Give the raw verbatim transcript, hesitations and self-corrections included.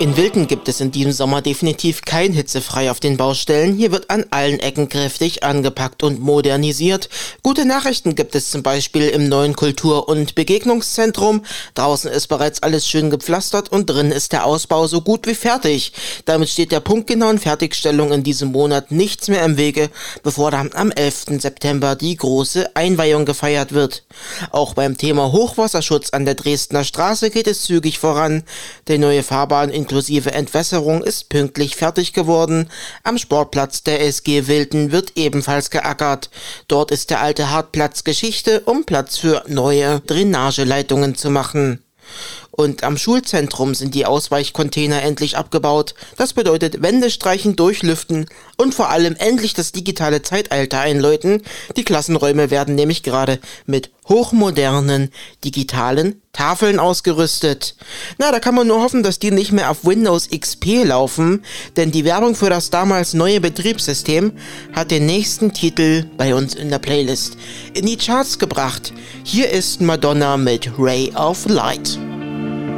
In Wilten gibt es in diesem Sommer definitiv kein hitzefrei auf den Baustellen. Hier wird an allen Ecken kräftig angepackt und modernisiert. Gute Nachrichten gibt es zum Beispiel im neuen Kultur- und Begegnungszentrum. Draußen ist bereits alles schön gepflastert und drin ist der Ausbau so gut wie fertig. Damit steht der punktgenauen Fertigstellung in diesem Monat nichts mehr im Wege, bevor dann am elften September die große Einweihung gefeiert wird. Auch beim Thema Hochwasserschutz an der Dresdner Straße geht es zügig voran. Die neue Fahrbahn inklusive Entwässerung ist pünktlich fertig geworden. Am Sportplatz der S G Wilten wird ebenfalls geackert. Dort ist der alte Hartplatz Geschichte, um Platz für neue Drainageleitungen zu machen. Und am Schulzentrum sind die Ausweichcontainer endlich abgebaut. Das bedeutet Wände streichen, durchlüften und vor allem endlich das digitale Zeitalter einläuten. Die Klassenräume werden nämlich gerade mit hochmodernen digitalen Tafeln ausgerüstet. Na, da kann man nur hoffen, dass die nicht mehr auf Windows X P laufen, denn die Werbung für das damals neue Betriebssystem hat den nächsten Titel bei uns in der Playlist in die Charts gebracht. Hier ist Madonna mit Ray of Light.